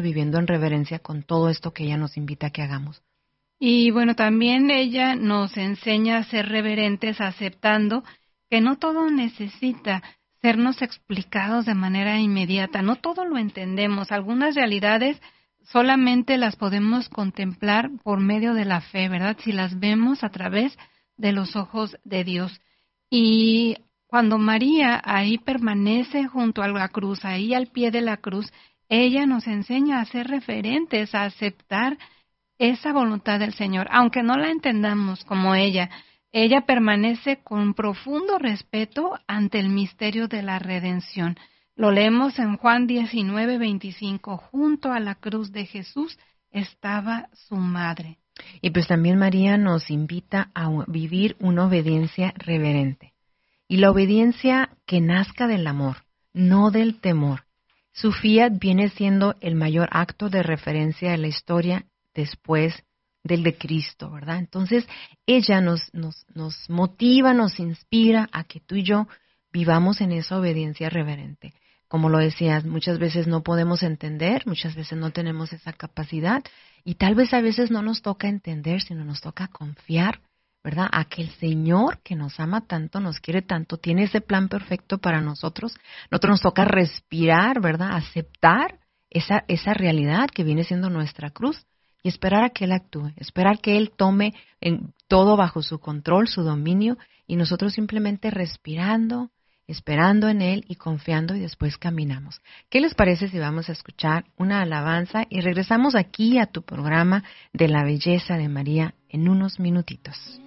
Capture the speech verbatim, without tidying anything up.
viviendo en reverencia con todo esto que ella nos invita a que hagamos. Y bueno, también ella nos enseña a ser reverentes aceptando que no todo necesita sernos explicados de manera inmediata, no todo lo entendemos, algunas realidades solamente las podemos contemplar por medio de la fe, ¿verdad? Si las vemos a través de los ojos de Dios. Y cuando María ahí permanece junto a la cruz, ahí al pie de la cruz, ella nos enseña a ser referentes, a aceptar esa voluntad del Señor, aunque no la entendamos como ella. Ella permanece con profundo respeto ante el misterio de la redención. Lo leemos en Juan diecinueve veinticinco. Junto a la cruz de Jesús estaba su madre. Y pues también María nos invita a vivir una obediencia reverente. Y la obediencia que nazca del amor, no del temor. Su fiat viene siendo el mayor acto de referencia de la historia después del de Cristo, ¿verdad? Entonces, ella nos, nos, nos motiva, nos inspira a que tú y yo vivamos en esa obediencia reverente. Como lo decías, muchas veces no podemos entender, muchas veces no tenemos esa capacidad y tal vez a veces no nos toca entender, sino nos toca confiar, ¿verdad? A que el Señor que nos ama tanto, nos quiere tanto, tiene ese plan perfecto para nosotros. Nosotros nos toca respirar, ¿verdad? Aceptar esa, esa realidad que viene siendo nuestra cruz y esperar a que Él actúe, esperar que Él tome en todo bajo su control, su dominio y nosotros simplemente respirando, esperando en Él y confiando y después caminamos. ¿Qué les parece si vamos a escuchar una alabanza y regresamos aquí a tu programa de la belleza de María en unos minutitos?